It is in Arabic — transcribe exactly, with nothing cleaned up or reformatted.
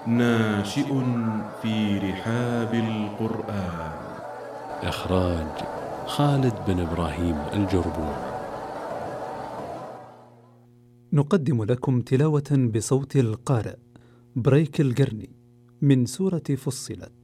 ناشئ في رحاب القرآن. إخراج خالد بن إبراهيم الجربوع. نقدم لكم تلاوة بصوت القارئ بريك القرني من سورة فصلت.